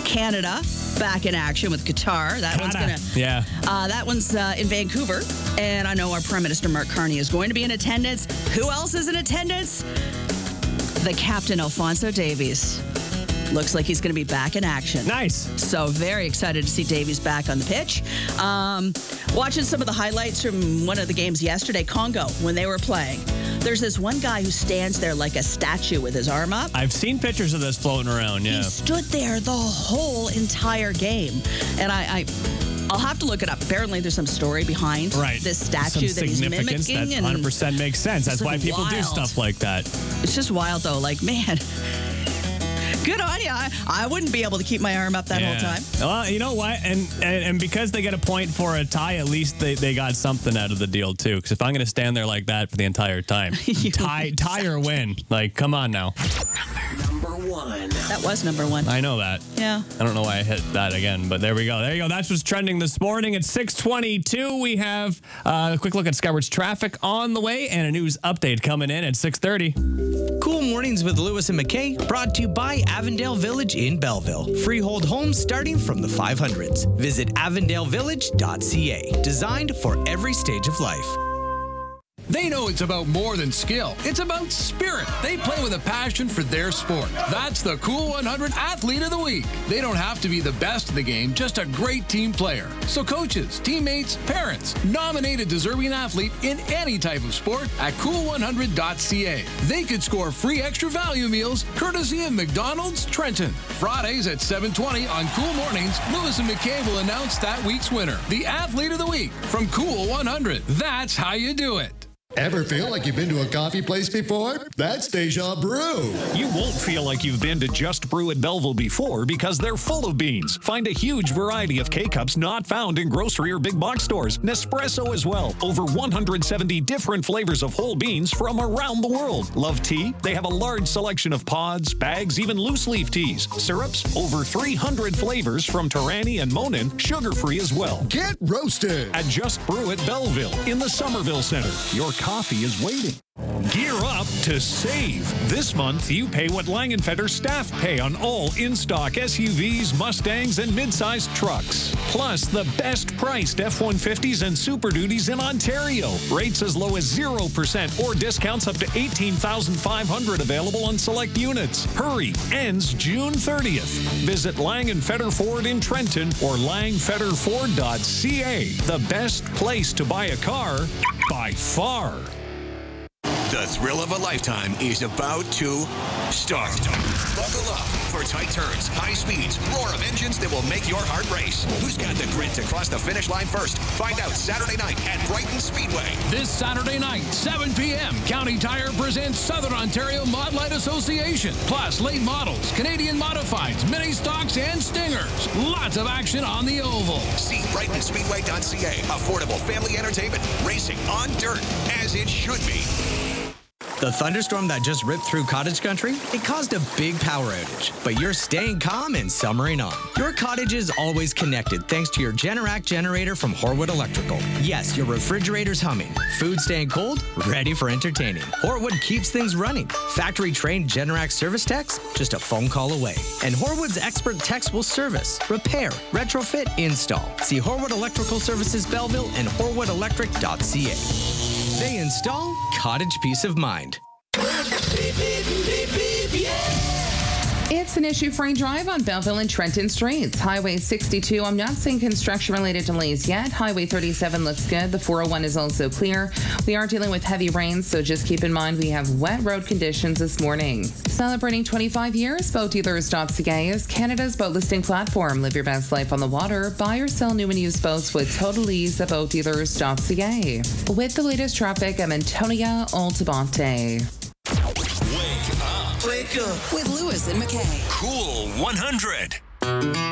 Canada back in action with Qatar. That one's in Vancouver. And I know our Prime Minister Mark Carney is going to be in attendance. Who else is in attendance? The captain, Alphonso Davies. Looks like he's going to be back in action. Nice. So very excited to see Davies back on the pitch. Watching some of the highlights from one of the games yesterday, Congo, when they were playing. There's this one guy who stands there like a statue with his arm up. I've seen pictures of this floating around, yeah. He stood there the whole entire game. And I'll have to look it up. Apparently, there's some story behind this statue that he's mimicking. That 100% makes sense. That's why people do stuff like that. It's just wild, though. Like, man... Good on you. I wouldn't be able to keep my arm up that whole time. Well, you know what? And because they get a point for a tie, at least they got something out of the deal, too. Because if I'm going to stand there like that for the entire time, tie or win. Like, come on now. Number one. That was number one. I know that. Yeah. I don't know why I hit that again, but there we go. There you go. That's what's trending this morning. At 6:22, we have a quick look at Skywards traffic on the way and a news update coming in at 6:30. Cool Mornings with Lewis and McKay, brought to you by Avondale Village in Belleville. Freehold homes starting from the 500s. Visit avondalevillage.ca. Designed for every stage of life. They know it's about more than skill. It's about spirit. They play with a passion for their sport. That's the Cool 100 Athlete of the Week. They don't have to be the best in the game, just a great team player. So coaches, teammates, parents, nominate a deserving athlete in any type of sport at cool100.ca. They could score free extra value meals courtesy of McDonald's Trenton. Fridays at 7:20 on Cool Mornings, Lewis and McKay will announce that week's winner, the Athlete of the Week from Cool 100. That's how you do it. Ever feel like you've been to a coffee place before? That's Deja Brew. You won't feel like you've been to Just Brew at Belleville before because they're full of beans. Find a huge variety of K-Cups not found in grocery or big box stores. Nespresso as well. Over 170 different flavors of whole beans from around the world. Love tea? They have a large selection of pods, bags, even loose leaf teas. Syrups? Over 300 flavors from Torani and Monin. Sugar-free as well. Get roasted at Just Brew at Belleville in the Somerville Center. Your coffee is waiting. Gear up to save. This month, you pay what Langenfetter staff pay on all in-stock SUVs, Mustangs, and mid-sized trucks. Plus, the best-priced F-150s and Super Duties in Ontario. Rates as low as 0% or discounts up to $18,500 available on select units. Hurry. Ends June 30th. Visit Langenfetter Ford in Trenton or langfetterford.ca. The best place to buy a car by far. The thrill of a lifetime is about to start. Buckle up for tight turns, high speeds, roar of engines that will make your heart race. Who's got the grit to cross the finish line first? Find out Saturday night at Brighton Speedway. This Saturday night, 7 p.m., County Tire presents Southern Ontario Mod Light Association. Plus, late models, Canadian modifieds, mini stocks, and stingers. Lots of action on the oval. See BrightonSpeedway.ca. Affordable family entertainment. Racing on dirt, as it should be. The thunderstorm that just ripped through cottage country, it caused a big power outage, but you're staying calm and summering on. Your cottage is always connected thanks to your Generac generator from Horwood Electrical. Yes, your refrigerator's humming, food staying cold, ready for entertaining. Horwood keeps things running. Factory-trained Generac service techs, just a phone call away. And Horwood's expert techs will service, repair, retrofit, install. See Horwood Electrical Services Belleville and horwoodelectric.ca. They install cottage peace of mind. It's an issue-free drive on Belleville and Trenton streets. Highway 62, I'm not seeing construction-related delays yet. Highway 37 looks good. The 401 is also clear. We are dealing with heavy rains, so just keep in mind we have wet road conditions this morning. Celebrating 25 years, BoatDealers.ca is Canada's boat listing platform. Live your best life on the water. Buy or sell new and used boats with total ease at BoatDealers.ca. With the latest traffic, I'm Antonia Altabonte. Wake up. Wake up with Lewis and McKay. Cool 100.